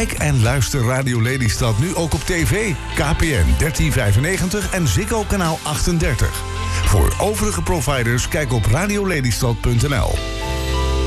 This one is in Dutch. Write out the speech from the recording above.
Kijk en luister Radio Lelystad nu ook op tv. KPN 1395 en Ziggo kanaal 38. Voor overige providers kijk op radiolelystad.nl.